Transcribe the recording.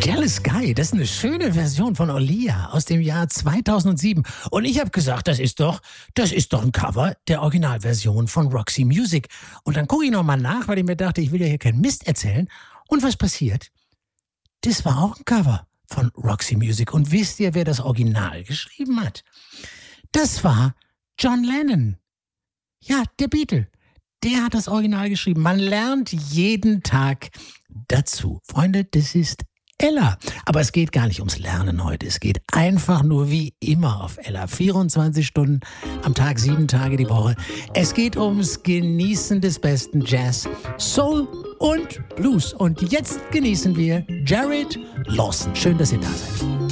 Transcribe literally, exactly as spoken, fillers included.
Jealous Guy, das ist eine schöne Version von Aaliyah aus dem Jahr zweitausendsieben. Und ich habe gesagt, das ist doch, das ist doch ein Cover der Originalversion von Roxy Music. Und dann gucke ich nochmal nach, weil ich mir dachte, ich will ja hier keinen Mist erzählen. Und was passiert? Das war auch ein Cover von Roxy Music. Und wisst ihr, wer das Original geschrieben hat? Das war John Lennon. Ja, der Beatle. Der hat das Original geschrieben. Man lernt jeden Tag dazu. Freunde, das ist Ella. Aber es geht gar nicht ums Lernen heute. Es geht einfach nur wie immer auf Ella. vierundzwanzig Stunden am Tag, sieben Tage die Woche. Es geht ums Genießen des besten Jazz, Soul und Blues. Und jetzt genießen wir Jared Lawson. Schön, dass ihr da seid.